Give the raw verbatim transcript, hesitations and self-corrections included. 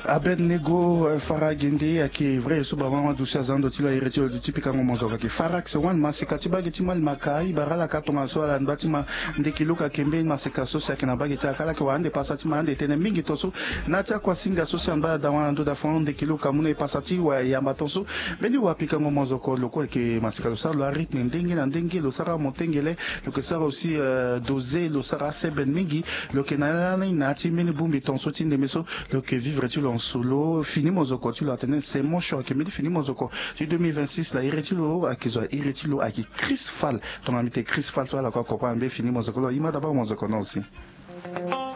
Abednego Faragindi aki vrai so bama du sazando tilo iretio du tipika ngomozo ki farak se wan masika tibagi timal makai barala katonga so ala batima ndekiluka kembe masika so sa kina bagi ta kala ki wande pasati mande tene mingi toso natia kwa singa so samba da wando da fond ndekiluka mune pasati wa yamba toso beni wa pika ngomozo ko loko ki masika so sa la rythme ndenge na ndenge lo sara motengele lo que ça aussi euh, doser lo sara seben mingi lo que na na ti mini bumbi tonso tinde meso lo que vivre tu en solo finimos oko tu la tenez c'est mon choix que me finimos oko du deux mille vingt-six la iretilo akizo iretilo aki Chris Fall ton ami Chris Fall toi la quoi comprendre finimos oko il m'a d'abord mon oko non aussi